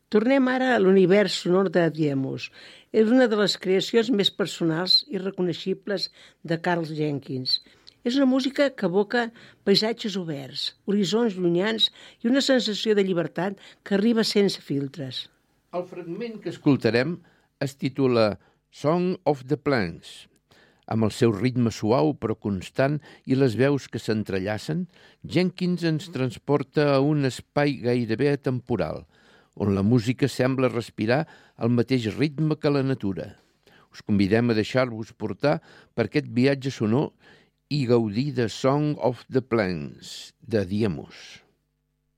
Tornem ara a l'univers sonor de Diemus. És una de les creacions més personals i reconeixibles de Karl Jenkins. És una música que evoca paisatges oberts, horitzons llunyans i una sensació de llibertat que arriba sense filtres. El fragment que escoltarem es titula Song of the Plains. Amb el seu ritme suau però constant i les veus que s'entrellacen, Jenkins ens transporta a un espai gairebé atemporal, on la música sembla respirar al mateix ritme que la natura. Us convidem a deixar-vos portar per aquest viatge sonor i gaudir de Song of the Plains, de Diemus.